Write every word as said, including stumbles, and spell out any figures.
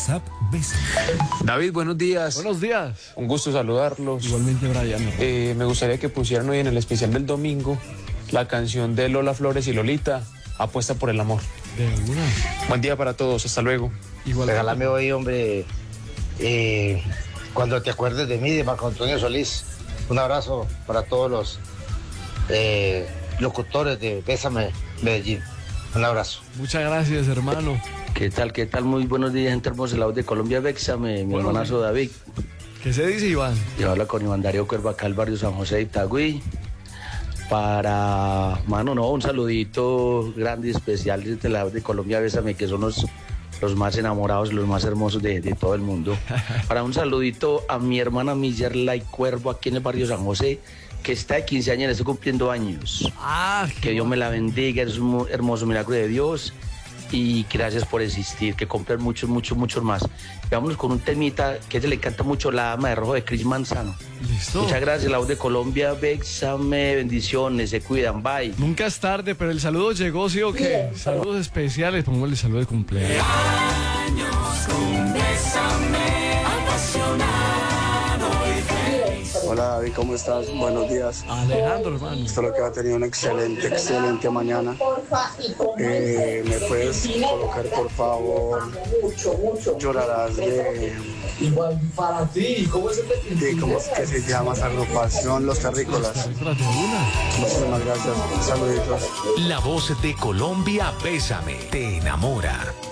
WhatsApp Bésame. David, buenos días. Buenos días. Un gusto saludarlos. Igualmente, Brian. Eh, me gustaría que pusieran hoy en el especial del domingo la canción de Lola Flores y Lolita, Apuesta por el amor. De una. Buen día para todos, hasta luego. Igual. Regálame hoy, hombre, eh, cuando te acuerdes de mí, de Marco Antonio Solís. Un abrazo para todos los eh, locutores de Bésame Medellín. Un abrazo. Muchas gracias, hermano. ¿Qué tal, qué tal? Muy buenos días, gente hermosa de la voz de Colombia, Bésame, mi Bueno, hermanazo David. ¿Qué se dice, Iván? Yo hablo con Iván Darío Cuerva, acá al barrio San José de Itagüí. Para, mano, no, un saludito grande y especial desde la voz de Colombia, Bésame, que son los, los más enamorados, los más hermosos de, de todo el mundo. Para un saludito a mi hermana Millerlay Cuervo, aquí en el barrio San José, que está de quince años, está cumpliendo años. Ah, Que Dios me la bendiga, es un hermoso milagro de Dios. Y gracias por existir, que compren muchos, muchos, muchos más. Vámonos con un temita que se le encanta mucho, La Dama de Rojo de Cris Manzano. Listo. Muchas gracias, la voz de Colombia, Bésame, bendiciones, se cuidan, bye. Nunca es tarde, pero el saludo llegó, ¿sí o qué? Saludos especiales, pongámosle saludo de cumpleaños. Hola David, ¿cómo estás? Buenos días. Alejandro, hermano. Espero que va a tener una excelente, excelente mañana. Eh, ¿Me puedes colocar, por favor, Llorarás de... Igual para ti, ¿cómo es el de ¿cómo es que se llama esa agrupación? Los Terrícolas. Terrícolas de una. Muchísimas gracias. Saluditos. La voz de Colombia Bésame te enamora.